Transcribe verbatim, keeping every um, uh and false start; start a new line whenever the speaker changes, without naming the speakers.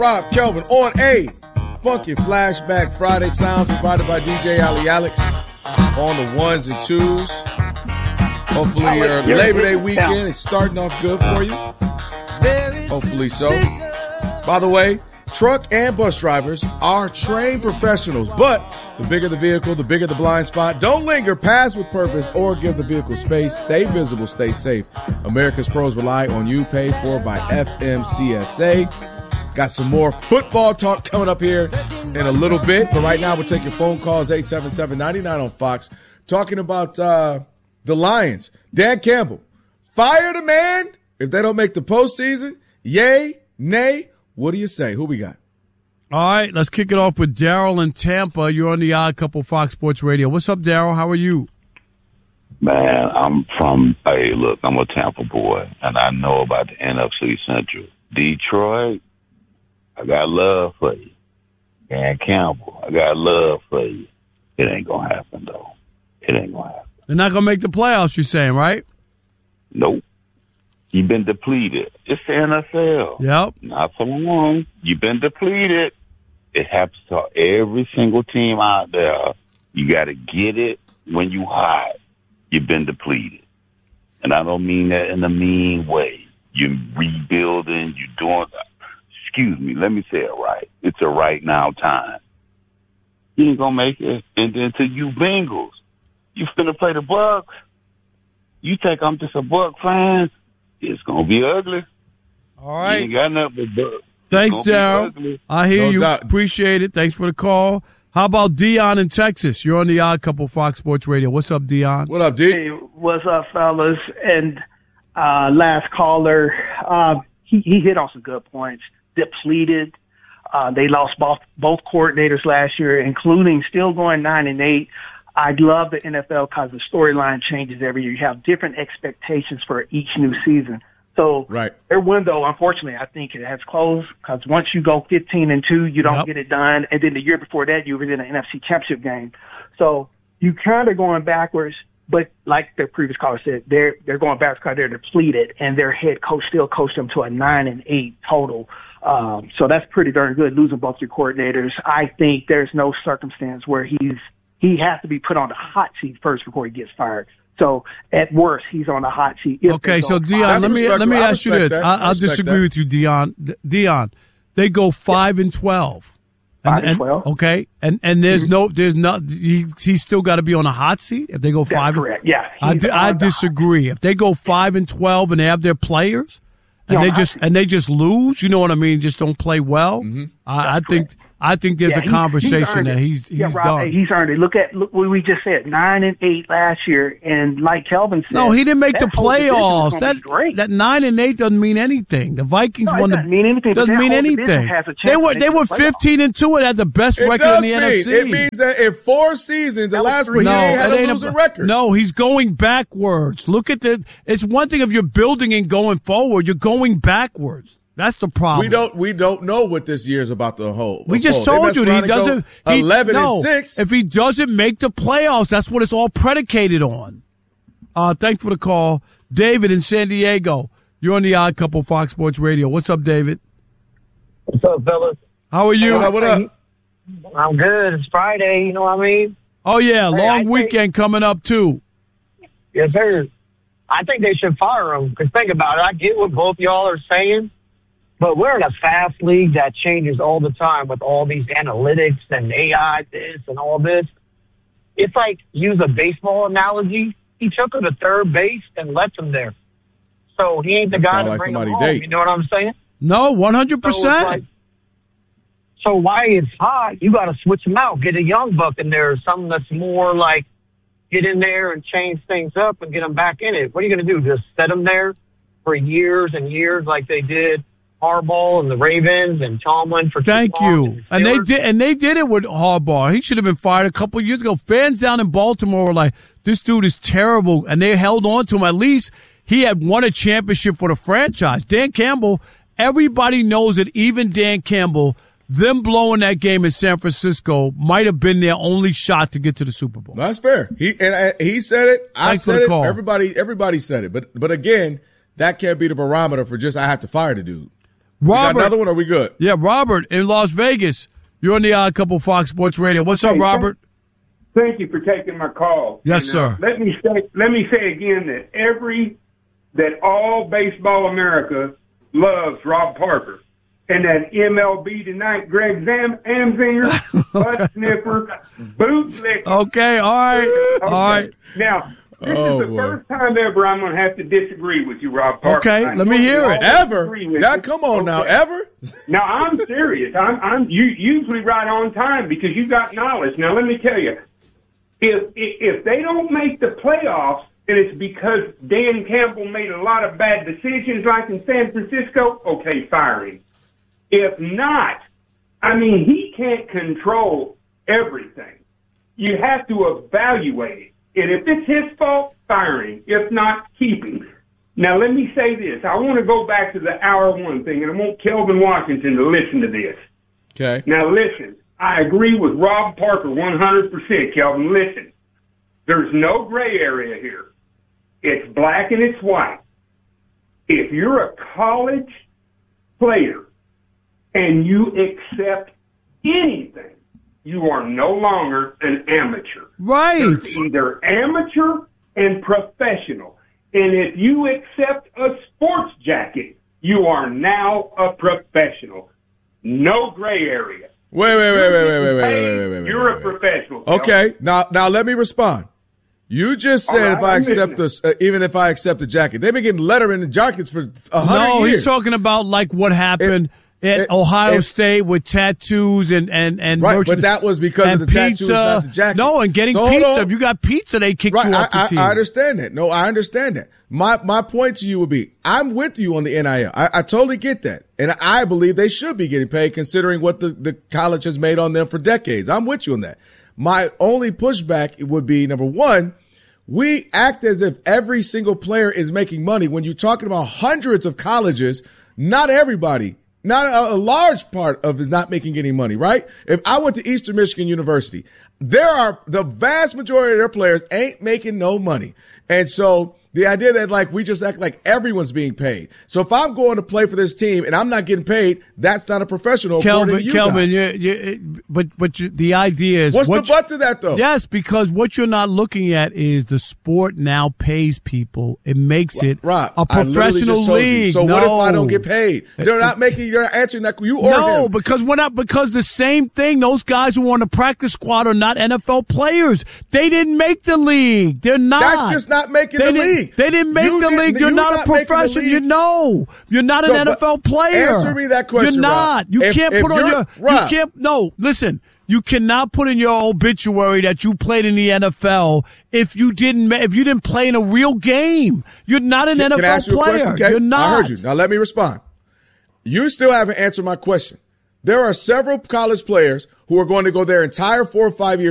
Rob Kelvin on a Funky Flashback Friday. Sounds provided by D J Ali Alex on the ones and twos. Hopefully your Labor Day weekend is starting off good for you. Hopefully so. By the way, truck and bus drivers are trained professionals, but the bigger the vehicle, the bigger the blind spot. Don't linger, pass with purpose, or give the vehicle space. Stay visible, stay safe. America's pros rely on you, paid for by F M C S A. Got some more football talk coming up here in a little bit, but right now we'll take your phone calls, eight seven seven, nine nine on Fox, talking about uh, the Lions. Dan Campbell, fire the man if they don't make the postseason. Yay, nay, what do you say? Who we got?
All right, let's kick it off with Daryl in Tampa. You're on the Odd Couple Fox Sports Radio. What's up, Daryl? How are you?
Man, I'm from, hey, look, I'm a Tampa boy, and I know about the N F C Central. Detroit, I got love for you. Dan Campbell, I got love for you. It ain't going to happen, though. It ain't going to happen.
They're not going to make the playoffs, you're saying, right?
Nope. You've been depleted. It's the N F L.
Yep.
Not for long. You've been depleted. It happens to every single team out there. You got to get it when you hot. You've been depleted. And I don't mean that in a mean way. You're rebuilding. You're doing, excuse me, let me say it right. It's a right now time. You ain't going to make it. And then to you Bengals, you finna play the Bucks. You think I'm just a Buck fan? It's going to be ugly.
All right.
You ain't got nothing but Bucks.
Thanks, Daryl. I hear
No
you.
doubt.
Appreciate it. Thanks for the call. How about Dion in Texas? You're on the Odd Couple Fox Sports Radio. What's up, Dion?
What up, D?
Hey, what's up, fellas? And uh, last caller, uh, he, he hit on some good points. Depleted. Uh, they lost both, both coordinators last year, including still going nine and eight. I love the N F L because the storyline changes every year. You have different expectations for each new season. So
Right.
their window, unfortunately, I think it has closed because once you go fifteen and two, you don't
Yep.
get it done. And then the year before that, you were in an N F C championship game. So you kind of going backwards. But like the previous caller said, they're they're going backwards because they're depleted, and their head coach still coached them to a nine and eight total. Um, so that's pretty darn good, losing both your coordinators. I think there's no circumstance where he's he has to be put on the hot seat first before he gets fired. So at worst, he's on the hot seat. if
Okay,
they
so
don't
Dion,
fire
let
him.
me let me
I
ask you
respect
this.
that.
I,
I
I'll
respect
disagree
that.
with you, Dion. D- Dion, they go five and twelve.
Five and twelve.
Okay, and and there's no there's not he, he's still got to be on a hot seat if they go
That's
five.
correct. Yeah,
I,
he's
di- I
on the hot
disagree. If they go five and twelve and they have their players, and
No,
they
I
just
see.
and they just lose, you know what I mean? Just don't play well.
Mm-hmm.
I, I think I think there's
Yeah,
a
he's-
conversation
earned
that
it.
he's he's
yeah, Rob,
done.
hey, he's earned it. Look at look what we just said, nine and eight last year, and like Kelvin said,
No, he didn't make the
that whole division was
playoffs.
gonna
That
be great.
that nine and eight doesn't mean anything. The Vikings
No, it
won the
doesn't mean anything, but
Doesn't
that
mean
whole division
anything.
has a chance
They were
to
they
make
were
the playoffs.
fifteen and two and had the best
It
record
does
in the
mean.
N F C.
It means that in four seasons, the
That was
last
three
one, he
no,
ain't had
it
a
ain't
losing
a,
record.
No, he's going backwards. Look at the. It's one thing if you're building and going forward. You're going backwards. That's the problem.
We don't we don't know what this year's about to hold.
We just
unfold. They
told you
mess
that he
around and
doesn't.
go
he-
eleven
no,
and six.
If he doesn't make the playoffs, that's what it's all predicated on. Uh, thanks for the call, David in San Diego. You're on the Odd Couple Fox Sports Radio. What's up, David?
What's up, fellas?
How are you?
What up? What up?
I'm good. It's Friday, you know what I mean?
Oh yeah,
Hey,
long
I think-
weekend coming up too.
Yes, sir. I think they should fire him, because think about it. I get what both y'all are saying, but we're in a fast league that changes all the time with all these analytics and A I this and all this. It's like, use a baseball analogy. He took him to third base and left him there. So he ain't the
That
guy
sound
to
like
bring
somebody
him home.
date.
You know what I'm saying?
No, one hundred
So it's
percent.
like- So why it's hot, you got to switch him out. Get a young buck in there, something that's more like get in there and change things up and get him back in it. What are you going to do? Just set him there for years and years like they did Harbaugh and the Ravens and Tomlin for too
Thank
long
you.
the
And they
Steelers?
did, and they did it with Harbaugh. He should have been fired a couple of years ago. Fans down in Baltimore were like, "This dude is terrible," and they held on to him. At least he had won a championship for the franchise. Dan Campbell. Everybody knows that even Dan Campbell, them blowing that game in San Francisco might have been their only shot to get to the Super Bowl.
That's fair. He and uh, he said it. I
Thanks for
said
the
it.
call.
Everybody, everybody said it. But but again, that can't be the barometer for just I have to fire the dude.
Robert,
another one? Or are we good?
Yeah, Robert in Las Vegas. You're on the Odd Couple Fox Sports Radio. What's up,
Hey,
Robert?
Thank you for taking my call.
Yes,
And, uh,
sir.
Let me say, let me say again that every, that all Baseball America loves Rob Parker. And that M L B Tonight, Greg Zam, Amzinger, butt sniffer, bootlicker.
Okay, all right,
Okay.
all right.
Now, this
Oh,
is the
boy.
first time ever I'm going to have to disagree with you, Rob Parker.
Okay,
I
let me
know
hear
you
it.
always
Ever?
agree with
Now,
me.
come on now.
Okay.
Ever?
Now, I'm serious. I'm, I'm you usually right on time because you got knowledge. Now, let me tell you, if, if if they don't make the playoffs, and it's because Dan Campbell made a lot of bad decisions like in San Francisco, okay, fire him. If not, I mean, he can't control everything. You have to evaluate it. And if it's his fault, fire him. If not, keep him. Now, let me say this. I want to go back to the hour one thing, and I want Kelvin Washington to listen to this.
Okay.
Now, listen. I agree with Rob Parker one hundred percent, Kelvin. Listen. There's no gray area here. It's black and it's white. If you're a college player and you accept anything, you are no longer an amateur.
Right.
There's either amateur and professional. And if you accept a sports jacket, you are now a professional. No gray area.
Wait, wait, wait, wait, wait, wait, wait, wait, wait, wait, wait.
You're
wait,
a
wait.
professional.
Okay, now now let me respond. You just
All
said
right,
if I
I'm
accept this, uh, even if I accept the jacket, they've been getting lettering and jackets for a hundred
No,
years.
he's talking about like what happened
If-
at
if-
Ohio
if-
State with tattoos and and and
Right,
merchant-
but that was because
and
of the tattoos,
pizza.
not the jacket.
No, and getting
So hold
pizza.
on.
If you got pizza, they kick
Right,
you
I,
off the
I,
team.
I understand that. No, I understand that. My my point to you would be, I'm with you on the N I L. I, I totally get that, and I believe they should be getting paid considering what the, the college has made on them for decades. I'm with you on that. My only pushback would be, number one, we act as if every single player is making money when you're talking about hundreds of colleges. Not everybody. Not a, a large part of is not making any money, right? If I went to Eastern Michigan University, there are the vast majority of their players ain't making no money. And so the idea that like we just act like everyone's being paid. So if I'm going to play for this team and I'm not getting paid, that's not a professional.
Kelvin,
according to you
Kelvin,
guys.
you, you, but but you, the idea is
What's
what
the but to that though?
Yes, because what you're not looking at is the sport now pays people. It makes it
Rob,
a
I literally
professional
just told you.
league.
So
no.
what if I don't get paid? They're not making. You're not answering that. You or
No,
him.
because we're not. Because the same thing. Those guys who are on the practice squad are not N F L players. They didn't make the league. They're not.
That's just not making
they
the
didn't-
league.
They didn't make
You
the
didn't-
league. You're
you
not,
not
a
making the
professional.
league.
You know, you're not
So,
an N F L
but
player.
answer me that question,
You're not.
Rob.
You
If-
can't
if
put on
you're-
your.
Rob.
You can't. No, listen. You cannot put in your obituary that you played in the N F L if you didn't. ma- If you didn't play in a real game, you're not an
Can,
N F L
can I ask you a
player.
question, Kate?
You're not.
I heard you. Now let me respond. You still haven't answered my question. There are several college players who are going to go their entire four or five years